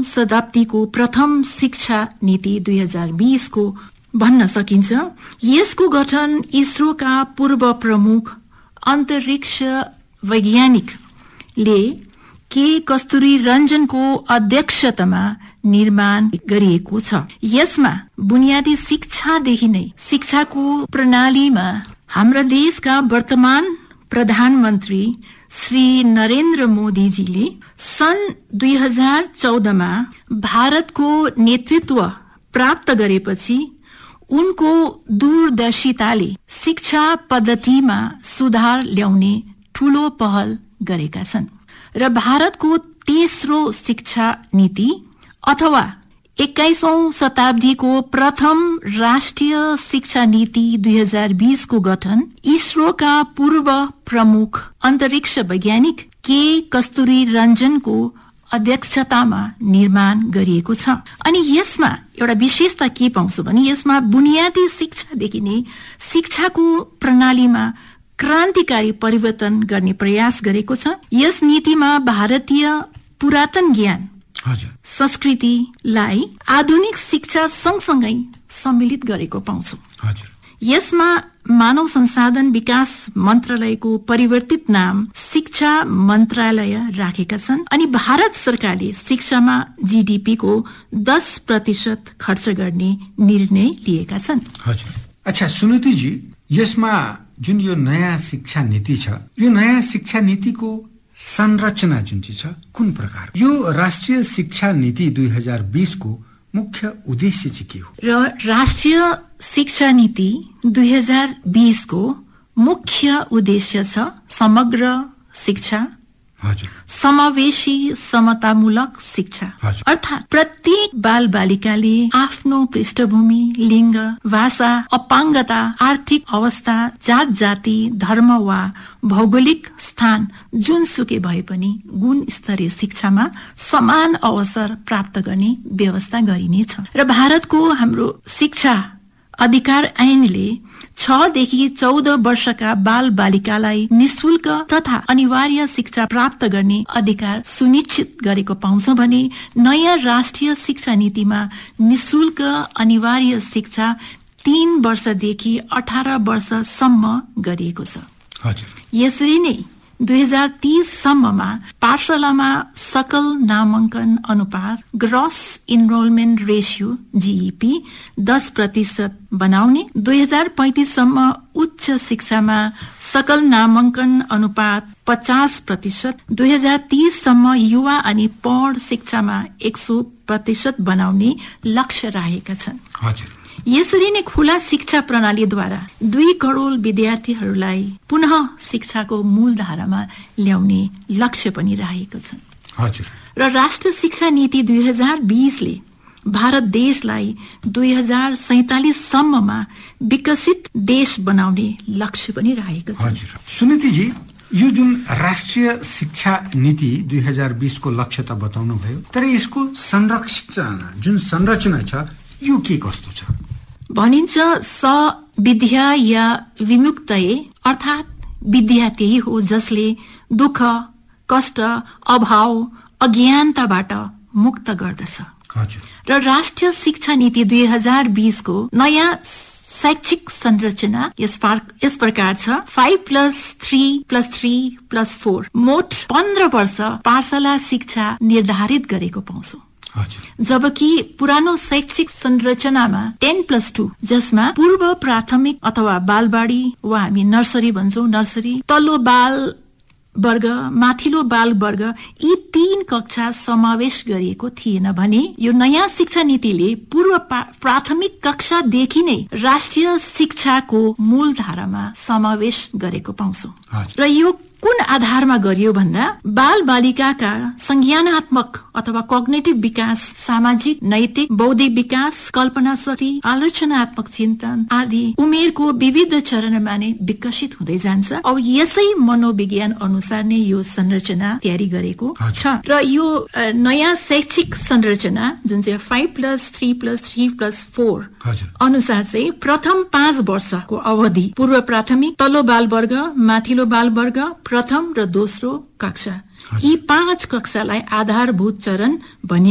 शताब्दीको प्रथम शिक्षा नीति 2020 को भन्न सकिन्छ। यसको गठन इसरोका पूर्व प्रमुख अन्तरिक्ष वैज्ञानिकले के कस्तुरी रञ्जनको अध्यक्षतामा निर्माण गरिएको छ। यसमा बुनियादी शिक्षादेखि नै शिक्षाको प्रणालीमा हाम्रा देशका वर्तमान प्रधानमन्त्री श्री नरेन्द्र मोदीजीले सन् 2014 मा भारतको नेतृत्व प्राप्त गरेपछि उनको दूरदर्शिताले शिक्षा पद्धतिमा सुधार ल्याउने ठूलो पहल गरेका छन् र भारतको तेस्रो शिक्षा नीति अथवा 21औं शताब्दीको प्रथम राष्ट्रिय शिक्षा नीति 2020 को गठन इसरोका पूर्व प्रमुख अन्तरिक्ष वैज्ञानिक के कस्तुरी रञ्जनको अध्यक्षतामा निर्माण गरिएको छ। अनि यसमा एउटा विशेषता के पाउँछु भने यसमा बुनियादी शिक्षादेखि नै शिक्षाको प्रणालीमा क्रान्तिकारी परिवर्तन गर्ने प्रयास गरेको छ। यस नीतिमा भारतीय पुरातन ज्ञान संस्कृतिलाई आधुनिक शिक्षा सँगसँगै सम्मिलित गरेको पाउँछु। यसमा मानव संसाधन विकास मन्त्रालयको परिवर्तित नाम शिक्षा मन्त्रालय राखेका छन् अनि भारत सरकारले शिक्षामा जीडीपी को 10% खर्च गर्ने निर्णय लिएका छन्। अच्छा सुनिति जी, यसमा जुन यो नयाँ शिक्षा नीति छ, यो नयाँ शिक्षा नीतिको संरचना जुन चाहिँ छ कुन प्रकार? यो राष्ट्रिय शिक्षा नीति 2020 को मुख्य उद्देश्य चाहिँ के हो? र राष्ट्रिय शिक्षा नीति 2020 को मुख्य उद्देश्य छ समग्र शिक्षा, समावेशी समतामूलक शिक्षा, अर्थात् प्रत्येक बाल बालिकाले आफ्नो पृष्ठभूमि, लिङ्ग, भाषा, अपाङ्गता, आर्थिक अवस्था, जात जाति, धर्म वा भौगोलिक स्थान जुनसुकै भए पनि गुणस्तरीय शिक्षामा समान अवसर प्राप्त गर्ने व्यवस्था गरिनेछ। र भारतको हाम्रो शिक्षा अधिकार ऐनले 6 देखि 14 वर्षका बाल बालिकालाई निशुल्क तथा अनिवार्य शिक्षा प्राप्त गर्ने अधिकार सुनिश्चित गरेको पाउँछौं भने नयाँ राष्ट्रिय शिक्षा नीतिमा निशुल्क अनिवार्य शिक्षा 3 वर्षदेखि 18 वर्षसम्म गरिएको छ। यसरी नै 2030 सम्ममा पाठशालामा सकल नामाङ्कन अनुपात ग्रस इनरोलमेन्ट रेशियो जीईपी 10% बनाउने, 2035 सम्म उच्च शिक्षामा सकल नामाङ्कन अनुपात 50%, 2030 सम्म युवा अनि प्रौढ शिक्षामा 100% बनाउने लक्ष्य राखेका छन्। यसरी नै खुला शिक्षा प्रणालीद्वारा 2 करोड विद्यार्थीहरूलाई पुनः शिक्षाको मूलधारामा ल्याउने लक्ष्य पनि राखेको छ। र राष्ट्रिय शिक्षा नीति 2020 ले भारत देशलाई 2047 सम्ममा विकसित देश बनाउने लक्ष्य पनि राखेको छ। सुनिति जी, यो जुन राष्ट्रिय शिक्षा नीति 2020 को लक्ष्य त बताउनु भयो, तर यसको संरचना छ यो के कस्तो छ? भनिन्छ स विद्या या विमुक्तये, अर्थात् विद्या त्यही हो जसले दुःख, कष्ट, अभाव, अज्ञानताबाट मुक्त गर्दछ। र राष्ट्रिय शिक्षा नीति 2020 को नयाँ शैक्षिक संरचना यस प्रकार छ। 5+3+3+4 मोट 15 वर्ष पाठशाला शिक्षा निर्धारित गरेको पाउँछौ। जबकि पुरानो शैक्षिक संरचनामा 10+2 जसमा पूर्व प्राथमिक अथवा बालबाडी वा हामी नर्सरी भन्छौं, नर्सरी, तल्लो बाल वर्ग, माथिल्लो बाल वर्ग, यी 3 कक्षा समावेश गरिएको थिएन भने यो नयाँ शिक्षा नीतिले पूर्व प्राथमिक कक्षादेखि नै राष्ट्रिय शिक्षाको मूलधारामा समावेश गरेको पाउँछौ। र यो कुन आधारमा गरियो भन्दा बाल बालिकाका संज्ञानात्मक अथवा कग्निटिभ विकास, सामाजिक, नैतिक, बौद्धिक विकास, कल्पना शक्ति, आलोचनात्मक चिन्तन आदि उमेरको विविध चरणमा नै विकसित हुँदै जान्छ। अब यसै मनोविज्ञान अनुसार नै यो संरचना तयारी गरेको छ। र यो नयाँ शैक्षिक संरचना जुन चाहिँ 5+3+3+4 अनुसार चाहिँ प्रथम 5 वर्षको अवधि पूर्व प्राथमिक, तल्लो बाल वर्ग, माथिल्लो बाल वर्ग, प्रथम र दोस्रो कक्षा, यी 5 कक्षालाई आधारभूत चरण भनिएको